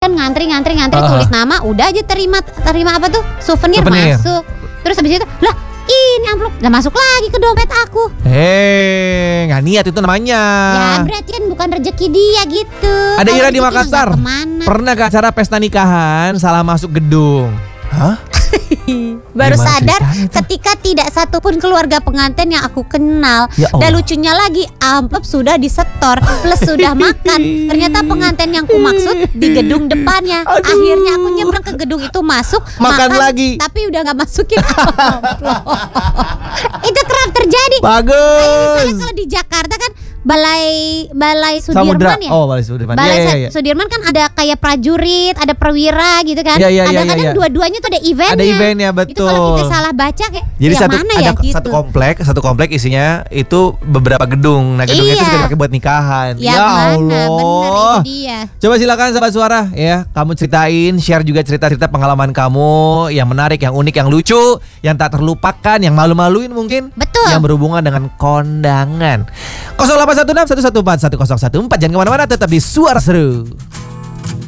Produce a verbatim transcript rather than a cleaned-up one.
kan ngantri ngantri ngantri Uh-uh. tulis nama, udah aja terima terima apa tuh souvenir, Souvenir. masuk. Terus habis itu lah ini amplop udah masuk lagi ke dompet aku. Hei, nggak niat itu namanya. Ya berarti kan bukan rezeki dia gitu. Ada Kalau Ira di rezeki mah Makassar. nggak kemana. Pernah ke acara pesta nikahan salah masuk gedung. Hah? Baru Gimana sadar ceritanya tuh? ketika tidak satupun keluarga pengantin yang aku kenal. Ya Allah. Dan lucunya lagi amplop sudah disetor plus sudah makan. Ternyata pengantin yang kumaksud di gedung depannya. Aduh. Akhirnya aku nyebrang ke gedung itu masuk Makan lagi. tapi udah nggak masukin amplop. Itu kerap terjadi. Bagus. Misalnya kalau di Jakarta kan Balai Balai Samudra. Sudirman ya. Oh, Balai Sudirman. Balai Iya, iya, Sa- iya. Sudirman kan ada kayak prajurit, ada perwira gitu kan. Iya, iya, iya, ada iya, kadang iya. dua-duanya tuh ada eventnya. Ada eventnya, Itu kalau kita betul. salah baca kayak Jadi yang satu mana ada ya gitu. satu komplek, satu komplek isinya itu beberapa gedung. Nah, gedungnya itu Iya. suka dipakai buat nikahan. Ya, ya mana Allah. bener itu dia. Coba silakan sahabat suara ya, kamu ceritain, share juga cerita-cerita pengalaman kamu yang menarik, yang unik, yang lucu, yang tak terlupakan, yang malu-maluin mungkin. Betul. Yang berhubungan dengan kondangan. nol delapan satu enam satu satu empat satu nol satu empat. Jangan kemana-mana, tetap di Suara Seru.